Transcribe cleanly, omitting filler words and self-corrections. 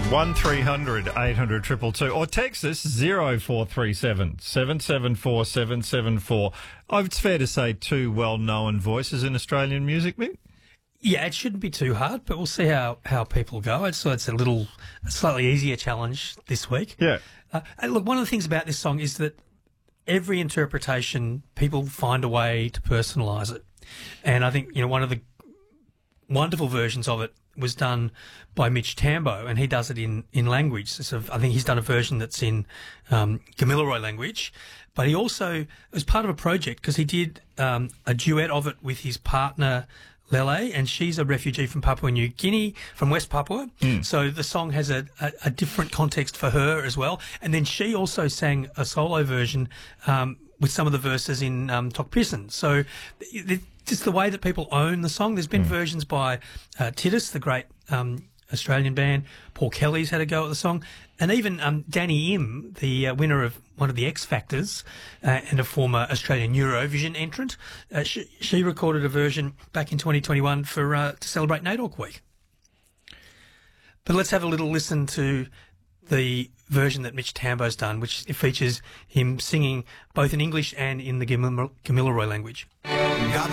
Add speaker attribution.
Speaker 1: 1300 800 222 or text us 0437 774 774. Oh, it's fair to say two well-known voices in Australian music, Mick?
Speaker 2: Yeah, it shouldn't be too hard, but we'll see how people go. So it's a slightly easier challenge this week.
Speaker 1: Yeah.
Speaker 2: And look, one of the things about this song is that every interpretation, people find a way to personalise it. And I think, one of the wonderful versions of it was done by Mitch Tambo, and he does it in language. So I think he's done a version that's in Gamilaroi language, but he also was part of a project because he did a duet of it with his partner Lele, and she's a refugee from Papua New Guinea, from West Papua. So the song has a different context for her as well. And then she also sang a solo version with some of the verses in Tok Pisin. So just the way that people own the song. There's been versions by Titus, the great Australian band. Paul Kelly's had a go at the song. And even Danny Im, the winner of one of the X Factors and a former Australian Eurovision entrant, she recorded a version back in 2021 to celebrate NAIDOC Week. But let's have a little listen to the version that Mitch Tambo's done, which features him singing both in English and in the Gamilaroi language.
Speaker 3: Gaba